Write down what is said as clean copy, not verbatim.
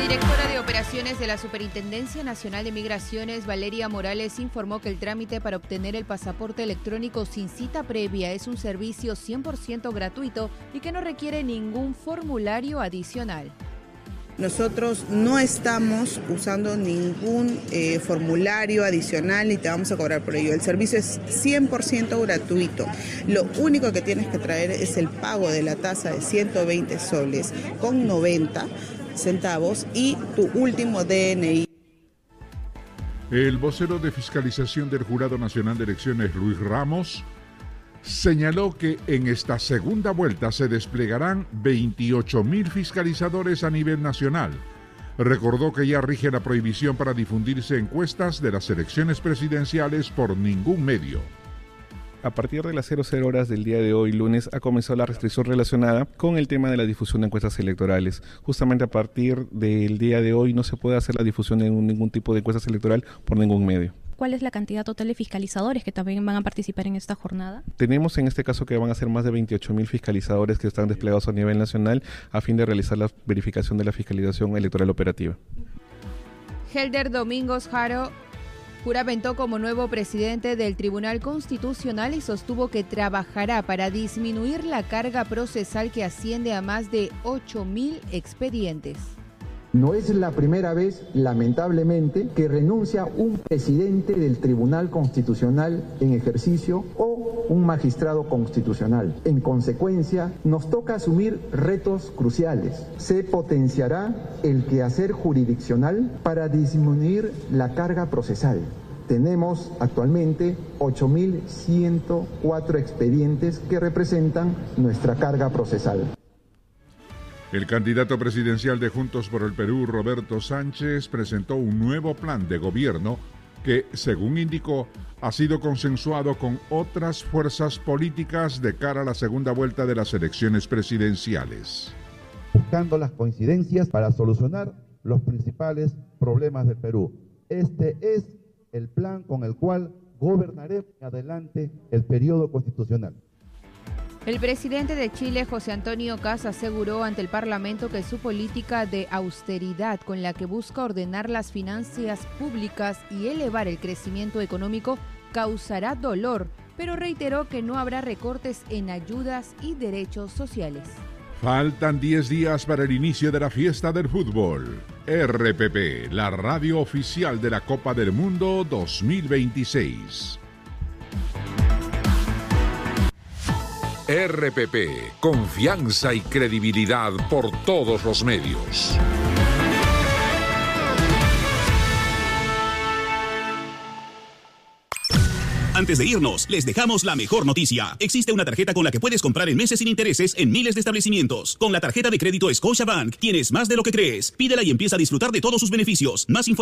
Directora de Operaciones de la Superintendencia Nacional de Migraciones, Valeria Morales, informó que el trámite para obtener el pasaporte electrónico sin cita previa es un servicio 100% gratuito y que no requiere ningún formulario adicional. Nosotros no estamos usando ningún formulario adicional ni te vamos a cobrar por ello. El servicio es 100% gratuito. Lo único que tienes que traer es el pago de la tasa de 120 soles con 90 centavos y tu último DNI. El vocero de fiscalización del Jurado Nacional de Elecciones, Luis Ramos, señaló que en esta segunda vuelta se desplegarán 28.000 fiscalizadores a nivel nacional. Recordó que ya rige la prohibición para difundirse encuestas de las elecciones presidenciales por ningún medio. A partir de las 00 horas del día de hoy, lunes, ha comenzado la restricción relacionada con el tema de la difusión de encuestas electorales. Justamente a partir del día de hoy no se puede hacer la difusión de ningún tipo de encuestas electoral por ningún medio. ¿Cuál es la cantidad total de fiscalizadores que también van a participar en esta jornada? Tenemos en este caso que van a ser más de 28.000 fiscalizadores que están desplegados a nivel nacional a fin de realizar la verificación de la fiscalización electoral operativa. Helder Domingos Jaro juramentó como nuevo presidente del Tribunal Constitucional y sostuvo que trabajará para disminuir la carga procesal que asciende a más de 8.000 expedientes. No es la primera vez, lamentablemente, que renuncia un presidente del Tribunal Constitucional en ejercicio o un magistrado constitucional. En consecuencia, nos toca asumir retos cruciales. Se potenciará el quehacer jurisdiccional para disminuir la carga procesal. Tenemos actualmente 8.104 expedientes que representan nuestra carga procesal. El candidato presidencial de Juntos por el Perú, Roberto Sánchez, presentó un nuevo plan de gobierno que, según indicó, ha sido consensuado con otras fuerzas políticas de cara a la segunda vuelta de las elecciones presidenciales. Buscando las coincidencias para solucionar los principales problemas del Perú. Este es el plan con el cual gobernaremos adelante el periodo constitucional. El presidente de Chile, José Antonio Kast, aseguró ante el Parlamento que su política de austeridad, con la que busca ordenar las finanzas públicas y elevar el crecimiento económico, causará dolor, pero reiteró que no habrá recortes en ayudas y derechos sociales. Faltan 10 días para el inicio de la fiesta del fútbol. RPP, la radio oficial de la Copa del Mundo 2026. RPP, confianza y credibilidad por todos los medios. Antes de irnos, les dejamos la mejor noticia. Existe una tarjeta con la que puedes comprar en meses sin intereses en miles de establecimientos. Con la tarjeta de crédito Scotiabank tienes más de lo que crees. Pídela y empieza a disfrutar de todos sus beneficios. Más información